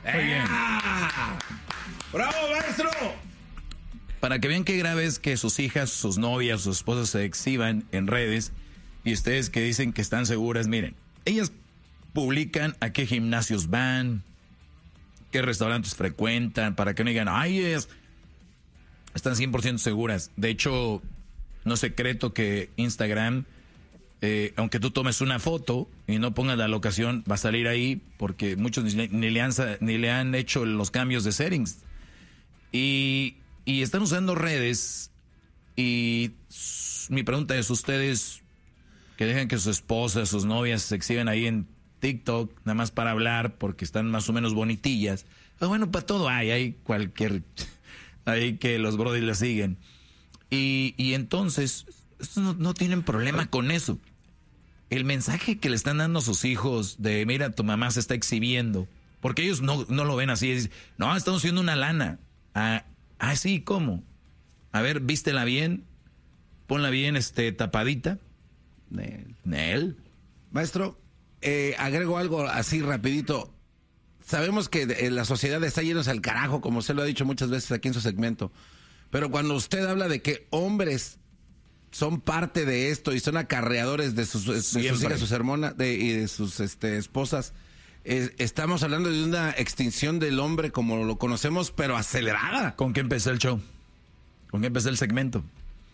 Muy bien. ¡Bravo, maestro! Para que vean qué grave es que sus hijas, sus novias, sus esposas se exhiban en redes y ustedes que dicen que están seguras, miren, ellas publican a qué gimnasios van, qué restaurantes frecuentan, para que no digan, ay, están 100% seguras. De hecho, no es secreto que Instagram, aunque tú tomes una foto y no pongas la locación, va a salir ahí porque muchos ni le han hecho los cambios de settings. Y están usando redes y mi pregunta es, ustedes que dejan que sus esposas, sus novias se exhiben ahí en TikTok, nada más para hablar porque están más o menos bonitillas. Pues bueno, para todo hay cualquier... Ahí que los brodis la siguen. Y entonces, no tienen problema con eso. El mensaje que le están dando a sus hijos de, mira, tu mamá se está exhibiendo, porque ellos no lo ven así, es, no, estamos haciendo una lana. Sí, ¿cómo? A ver, vístela bien, ponla bien tapadita. Nel. Maestro, agrego algo así rapidito. Sabemos que la sociedad está yéndose al carajo, como usted lo ha dicho muchas veces aquí en su segmento. Pero cuando usted habla de que hombres son parte de esto y son acarreadores de sus hijas, sus hermanas y de sus esposas, estamos hablando de una extinción del hombre como lo conocemos, pero acelerada. ¿Con qué empecé el show? ¿Con qué empecé el segmento?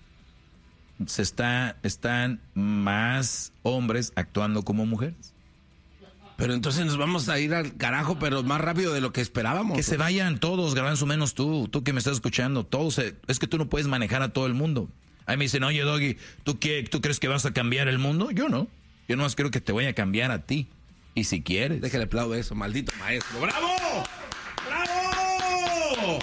Están más hombres actuando como mujeres. Pero entonces nos vamos a ir al carajo, pero más rápido de lo que esperábamos. Que se vayan todos, Garbanzo, menos tú que me estás escuchando. Todos, es que tú no puedes manejar a todo el mundo. Ahí me dicen, oye, Doggy, ¿tú crees que vas a cambiar el mundo? Yo no. Yo nomás creo que te voy a cambiar a ti. Y si quieres. Déjale aplaudo eso, maldito maestro. ¡Bravo! ¡Bravo!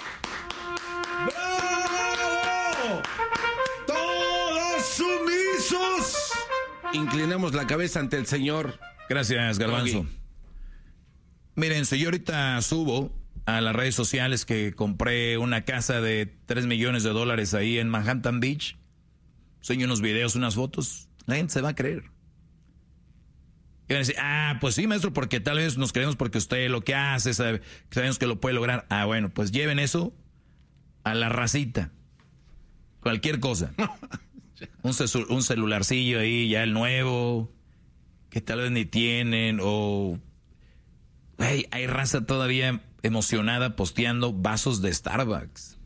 ¡Bravo! ¡Todos sumisos! Inclinemos la cabeza ante el Señor. Gracias, Garbanzo. Doggy. Miren, si yo ahorita subo a las redes sociales que compré una casa de $3 millones ahí en Manhattan Beach, enseño unos videos, unas fotos, la gente se va a creer. Y van a decir, pues sí, maestro, porque tal vez nos creemos porque usted lo que hace, sabemos que lo puede lograr. Bueno, pues lleven eso a la racita. Cualquier cosa. un celularcillo ahí, ya el nuevo, que tal vez ni tienen, o hay raza todavía emocionada posteando vasos de Starbucks.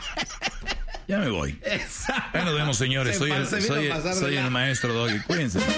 Ya me voy. Nos vemos, señores. Soy el maestro Doggy. Cuídense.